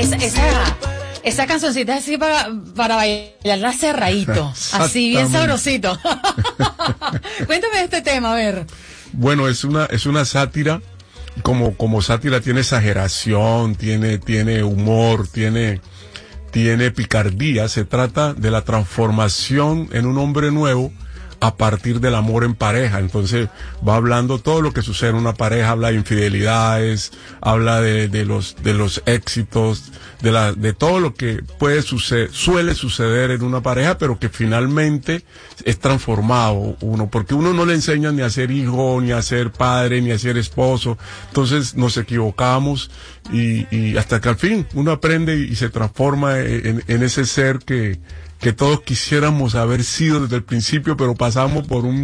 Esa cancioncita es así para bailarla cerradito, así bien sabrosito. Cuéntame de este tema, a ver. Bueno, es una sátira, como sátira tiene exageración, tiene humor, tiene picardía. Se trata de la transformación en un hombre nuevo a partir del amor en pareja. Entonces va hablando todo lo que sucede en una pareja, habla de infidelidades, habla de los éxitos, de todo lo que suele suceder en una pareja, pero que finalmente es transformado porque uno no le enseña ni a ser hijo, ni a ser padre, ni a ser esposo. Entonces nos equivocamos y hasta que al fin uno aprende y se transforma en ese ser que todos quisiéramos haber sido desde el principio, pero pasamos por un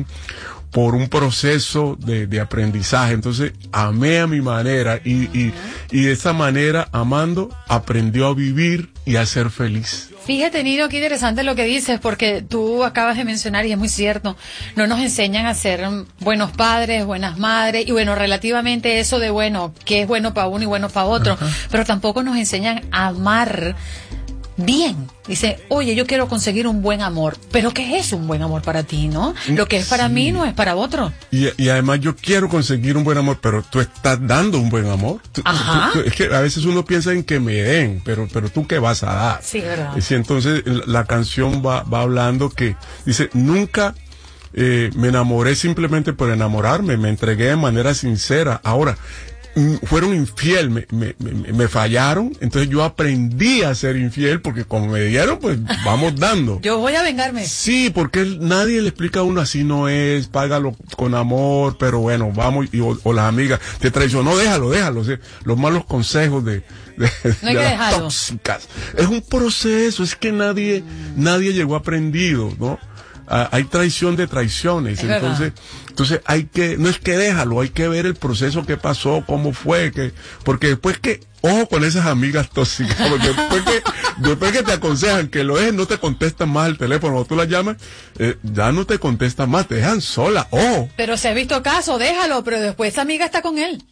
proceso de aprendizaje. Entonces amé a mi manera y de esa manera, amando, aprendió a vivir y a ser feliz. Fíjate, Nino, qué interesante lo que dices, porque tú acabas de mencionar, y es muy cierto, no nos enseñan a ser buenos padres, buenas madres, y bueno, relativamente eso de bueno, que es bueno para uno y bueno para otro, pero tampoco nos enseñan a amar bien. Dice, oye, yo quiero conseguir un buen amor, pero ¿qué es un buen amor para ti, no? Lo que es para mí no es para otro. Y además yo quiero conseguir un buen amor, pero tú estás dando un buen amor. Es que a veces uno piensa en que me den, pero tú qué vas a dar. Sí, verdad. Y entonces la canción va hablando que dice, nunca me enamoré simplemente por enamorarme, me entregué de manera sincera. Ahora, fueron infiel, me fallaron, entonces yo aprendí a ser infiel, porque como me dieron, pues vamos dando. Yo voy a vengarme. Sí, porque nadie le explica a uno, así no es, págalo con amor, pero bueno, vamos, o las amigas, te traicionó, déjalo, ¿sí? Los malos consejos no hay que dejarlo. Tóxicas. Es un proceso, es que nadie llegó aprendido, ¿no? Hay traición de traiciones, entonces no es que déjalo, hay que ver el proceso que pasó, cómo fue, porque después ojo con esas amigas tóxicas, porque después que te aconsejan que lo dejes, no te contestan más el teléfono, cuando tú las llamas, ya no te contestan más, te dejan sola, ojo. Pero si has visto caso, déjalo, pero después esa amiga está con él.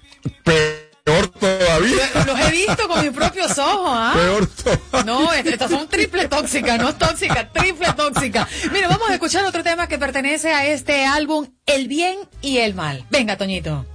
Peor todavía. Los he visto con mis propios ojos, ¿ah? Peor todavía. No, estas son triple tóxicas, no tóxicas, triple tóxicas. Mira, vamos a escuchar otro tema que pertenece a este álbum, El Bien y el Mal. Venga, Toñito.